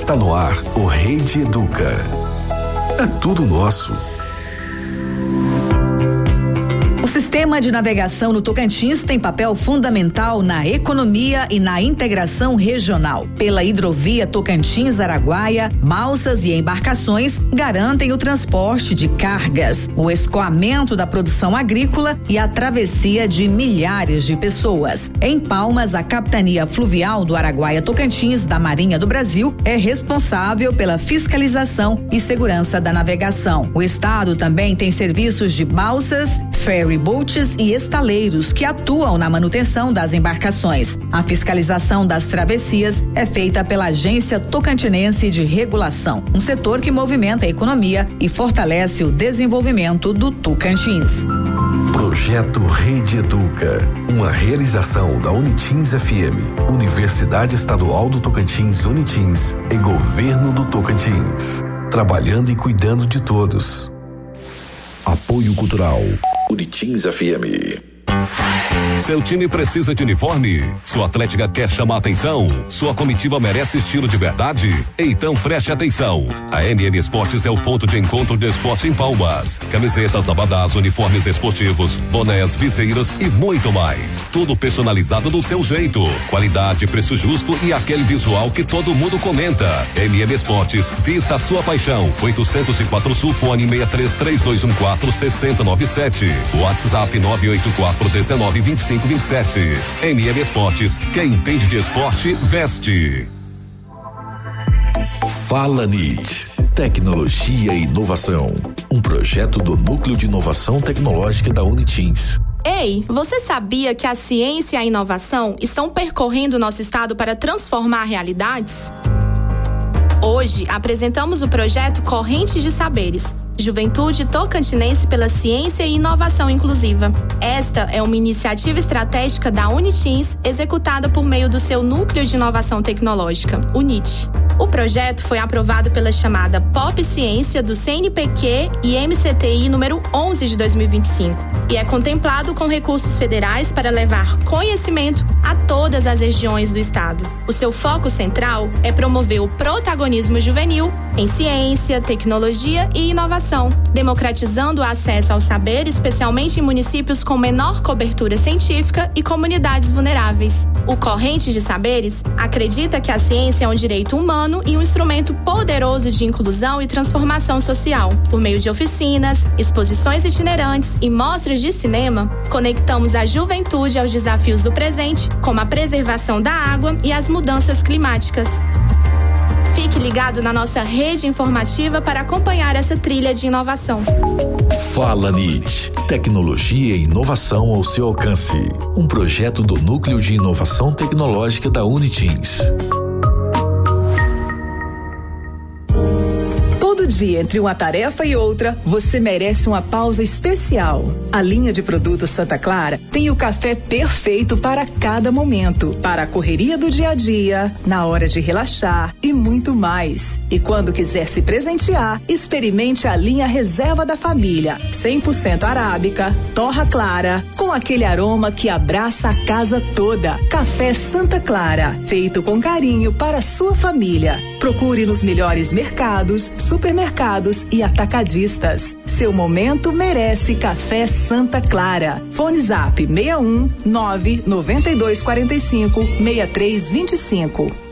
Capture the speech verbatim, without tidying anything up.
Está no ar o Rede Educa. É tudo nosso. O sistema de navegação no Tocantins tem papel fundamental na economia e na integração regional. Pela hidrovia Tocantins-Araguaia, balsas e embarcações garantem o transporte de cargas, o escoamento da produção agrícola e a travessia de milhares de pessoas. Em Palmas, a Capitania Fluvial do Araguaia Tocantins da Marinha do Brasil é responsável pela fiscalização e segurança da navegação. O estado também tem serviços de balsas, ferry boats e estaleiros que atuam na manutenção das embarcações. A fiscalização das travessias é feita pela Agência Tocantinense de Regulação, um setor que movimenta a economia e fortalece o desenvolvimento do Tocantins. Projeto Rede Educa, uma realização da Unitins F M, Universidade Estadual do Tocantins Unitins e Governo do Tocantins. Trabalhando e cuidando de todos. Apoio Cultural Unitins F M. Seu time precisa de uniforme? Sua Atlética quer chamar atenção? Sua comitiva merece estilo de verdade? Então preste atenção. A M M Esportes é o ponto de encontro do esporte em Palmas. Camisetas, abadás, uniformes esportivos, bonés, viseiras e muito mais. Tudo personalizado do seu jeito. Qualidade, preço justo e aquele visual que todo mundo comenta. M M Esportes, vista a sua paixão. oitocentos e quatro Sul, fone seis três três dois um quatro seis zero nove sete. WhatsApp nove oito quatro um nove vinte e cinco vinte e sete. M M Esportes, quem entende de esporte, veste. Fala N I T, Tecnologia e Inovação, um projeto do Núcleo de Inovação Tecnológica da Unitins. Ei, você sabia que a ciência e a inovação estão percorrendo nosso estado para transformar realidades? Hoje, apresentamos o projeto Correntes de Saberes, Juventude Tocantinense pela Ciência e Inovação Inclusiva. Esta é uma iniciativa estratégica da Unitins, executada por meio do seu Núcleo de Inovação Tecnológica, o N I T. O projeto foi aprovado pela chamada Pop Ciência do C N P Q e M C T I número onze de dois mil e vinte e cinco e é contemplado com recursos federais para levar conhecimento a todas as regiões do estado. O seu foco central é promover o protagonismo juvenil em ciência, tecnologia e inovação, democratizando o acesso ao saber, especialmente em municípios com menor cobertura científica e comunidades vulneráveis. O Correntes de Saberes acredita que a ciência é um direito humano e um instrumento poderoso de inclusão e transformação social. Por meio de oficinas, exposições itinerantes e mostras de cinema, conectamos a juventude aos desafios do presente, como a preservação da água e as mudanças climáticas. Fique ligado na nossa rede informativa para acompanhar essa trilha de inovação. Fala N I T, Tecnologia e Inovação ao seu alcance. Um projeto do Núcleo de Inovação Tecnológica da Unitins. Todo dia, entre uma tarefa e outra, você merece uma pausa especial. A linha de produtos Santa Clara tem o café perfeito para cada momento, para a correria do dia a dia, na hora de relaxar e muito mais. E quando quiser se presentear, experimente a linha Reserva da Família, cem por cento arábica, torra clara, com aquele aroma que abraça a casa toda. Café Santa Clara, feito com carinho para a sua família. Procure nos melhores mercados, supermercados e atacadistas. Seu momento merece Café Santa Clara. Fone Zap seis um nove nove dois quatro cinco seis três dois cinco.